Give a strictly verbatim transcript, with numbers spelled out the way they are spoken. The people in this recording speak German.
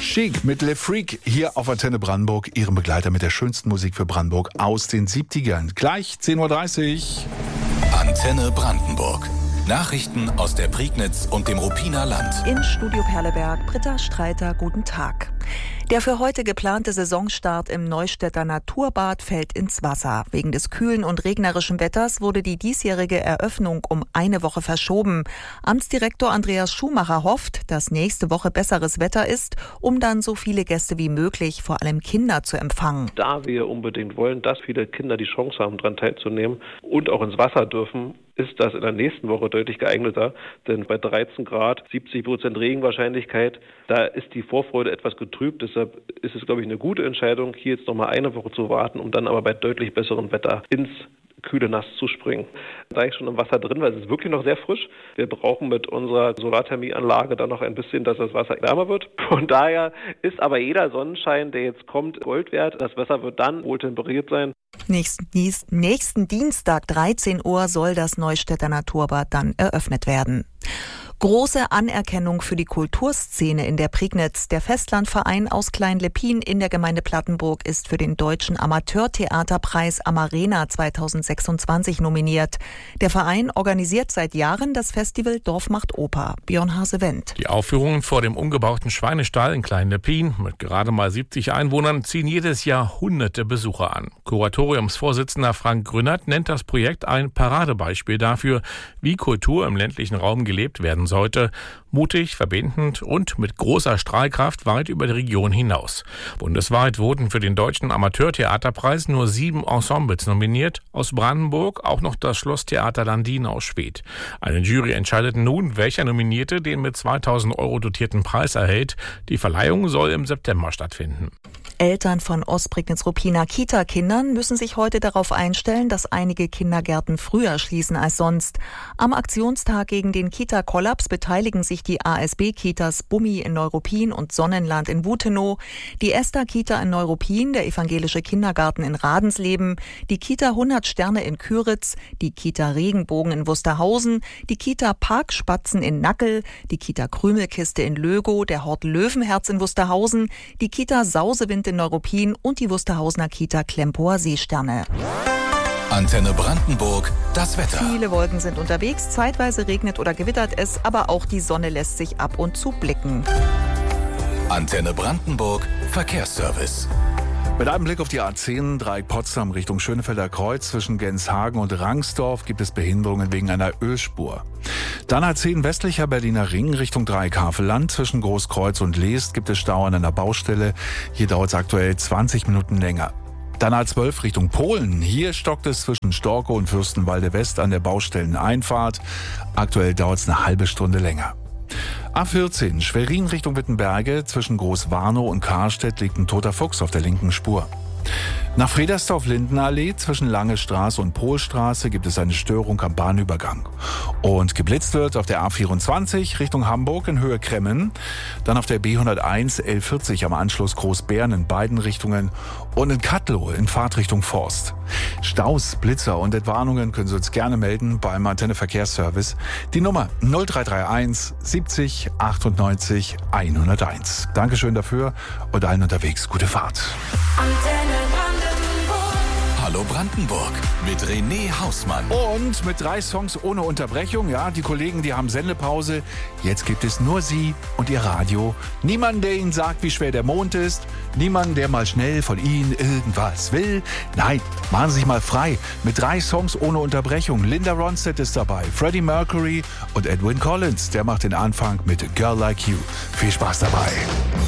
Chic mit Le Freak hier auf Antenne Brandenburg, Ihrem Begleiter mit der schönsten Musik für Brandenburg aus den siebzigern. Gleich zehn Uhr dreißig. Antenne Brandenburg. Nachrichten aus der Prignitz und dem Ruppiner Land. In Studio Perleberg, Britta Streiter, guten Tag. Der für heute geplante Saisonstart im Neustädter Naturbad fällt ins Wasser. Wegen des kühlen und regnerischen Wetters wurde die diesjährige Eröffnung um eine Woche verschoben. Amtsdirektor Andreas Schumacher hofft, dass nächste Woche besseres Wetter ist, um dann so viele Gäste wie möglich, vor allem Kinder, zu empfangen. Da wir unbedingt wollen, dass viele Kinder die Chance haben, daran teilzunehmen und auch ins Wasser dürfen, ist das in der nächsten Woche deutlich geeigneter. Denn bei dreizehn Grad, siebzig Prozent Regenwahrscheinlichkeit, da ist die Vorfreude etwas getrübt. Deshalb ist es, glaube ich, eine gute Entscheidung, hier jetzt noch mal eine Woche zu warten, um dann aber bei deutlich besserem Wetter ins kühle Nass zu springen. Da ich schon im Wasser drin, weil es ist wirklich noch sehr frisch. Wir brauchen mit unserer Solarthermieanlage dann noch ein bisschen, dass das Wasser wärmer wird. Von daher ist aber jeder Sonnenschein, der jetzt kommt, Gold wert. Das Wasser wird dann wohl temperiert sein. Nächsten, nächsten Dienstag, dreizehn Uhr, soll das Neustädter Naturbad dann eröffnet werden. Große Anerkennung für die Kulturszene in der Prignitz. Der Festlandverein aus Klein-Leppin in der Gemeinde Plattenburg ist für den Deutschen Amateurtheaterpreis Amarena zweitausendsechsundzwanzig nominiert. Der Verein organisiert seit Jahren das Festival Dorf macht Oper. Björn Hase-Wendt. Die Aufführungen vor dem umgebauten Schweinestall in Klein-Leppin mit gerade mal siebzig Einwohnern ziehen jedes Jahr hunderte Besucher an. Kuratoriumsvorsitzender Frank Grünert nennt das Projekt ein Paradebeispiel dafür, wie Kultur im ländlichen Raum gelebt werden sollte, mutig, verbindend und mit großer Strahlkraft weit über die Region hinaus. Bundesweit wurden für den Deutschen Amateurtheaterpreis nur sieben Ensembles nominiert, aus Brandenburg auch noch das Schlosstheater Landin aus Schwedt. Eine Jury entscheidet nun, welcher Nominierte den mit zweitausend Euro dotierten Preis erhält. Die Verleihung soll im September stattfinden. Eltern von Ostprignitz-Ruppiner Kita-Kindern müssen sich heute darauf einstellen, dass einige Kindergärten früher schließen als sonst. Am Aktionstag gegen den Kita-Kollaps beteiligen sich die A S B-Kitas Bummi in Neuruppin und Sonnenland in Wutenow, die Esther-Kita in Neuruppin, der evangelische Kindergarten in Radensleben, die Kita hundert Sterne in Küritz, die Kita Regenbogen in Wusterhausen, die Kita Parkspatzen in Nackel, die Kita Krümelkiste in Lögow, der Hort Löwenherz in Wusterhausen, die Kita Sausewind in Neuruppin und die Wusterhausener Kita Klempower Seesterne. Antenne Brandenburg, das Wetter. Viele Wolken sind unterwegs, zeitweise regnet oder gewittert es, aber auch die Sonne lässt sich ab und zu blicken. Antenne Brandenburg, Verkehrsservice. Mit einem Blick auf die A zehn, Dreieck Potsdam Richtung Schönefelder Kreuz zwischen Genshagen und Rangsdorf gibt es Behinderungen wegen einer Ölspur. Dann A zehn westlicher Berliner Ring Richtung Dreieck Havelland zwischen Großkreuz und Leest gibt es Stau an einer Baustelle. Hier dauert es aktuell zwanzig Minuten länger. Dann A zwölf Richtung Polen. Hier stockt es zwischen Storkow und Fürstenwalde West an der Baustelleneinfahrt. Aktuell dauert es eine halbe Stunde länger. A vierzehn Schwerin Richtung Wittenberge zwischen Großwarnow und Karstedt liegt ein toter Fuchs auf der linken Spur. Nach Fredersdorf-Lindenallee zwischen Lange Straße und Pohlstraße gibt es eine Störung am Bahnübergang. Und geblitzt wird auf der A vierundzwanzig Richtung Hamburg in Höhe Kremmen, dann auf der B hunderteins L vierzig am Anschluss Großbären in beiden Richtungen und in Kattlow in Fahrtrichtung Forst. Staus, Blitzer und Entwarnungen können Sie uns gerne melden beim Antenne Verkehrsservice. Die Nummer null drei drei eins siebzig achtundneunzig hunderteins. Dankeschön dafür und allen unterwegs gute Fahrt. Hallo Brandenburg mit René Hausmann. Und mit drei Songs ohne Unterbrechung. Ja, die Kollegen, die haben Sendepause. Jetzt gibt es nur Sie und Ihr Radio. Niemanden, der Ihnen sagt, wie schwer der Mond ist. Niemanden, der mal schnell von Ihnen irgendwas will. Nein, machen Sie sich mal frei. Mit drei Songs ohne Unterbrechung. Linda Ronstadt ist dabei, Freddie Mercury und Edwyn Collins. Der macht den Anfang mit A Girl Like You. Viel Spaß dabei.